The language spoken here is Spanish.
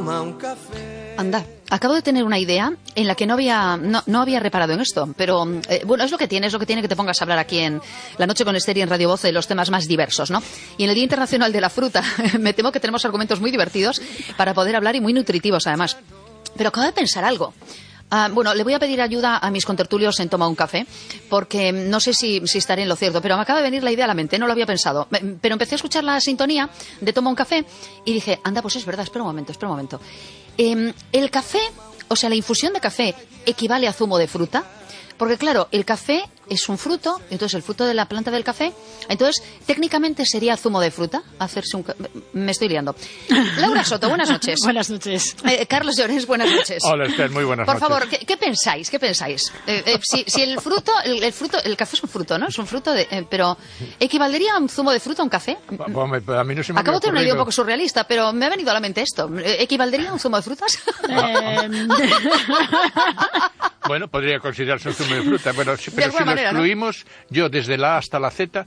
toma un café. Anda, acabo de tener una idea en la que no había reparado en esto, pero bueno, es lo que tiene que te pongas a hablar aquí en La Noche con Esther y en Radio Voz de los temas más diversos, ¿no? Y en el Día Internacional de la Fruta me temo que tenemos argumentos muy divertidos para poder hablar y muy nutritivos además. Pero acabo de pensar algo. Bueno, le voy a pedir ayuda a mis contertulios en Toma un Café, porque no sé si estaré en lo cierto, pero me acaba de venir la idea a la mente, no lo había pensado. Pero empecé a escuchar la sintonía de Toma un Café y dije, anda, pues es verdad, espera un momento. El café, o sea, la infusión de café, ¿equivale a zumo de fruta? Porque claro, el café es un fruto, entonces el fruto de la planta del café, entonces técnicamente sería zumo de fruta, me estoy liando. Laura Soto, buenas noches. Buenas noches. Carlos Llorens, buenas noches. Hola, Esther, muy buenas noches. Por favor, ¿qué pensáis? Si el fruto, el café es un fruto, ¿no? Es un fruto pero ¿equivaldría a un zumo de fruta a un café? A mí no se me Acabo de tener una idea un ocurrido. poco surrealista, pero me ha venido a la mente esto. ¿Equivaldría a un zumo de frutas? Bueno, podría considerarse un zumo de fruta. Bueno, pero si lo manera, excluimos, yo desde la A hasta la Z,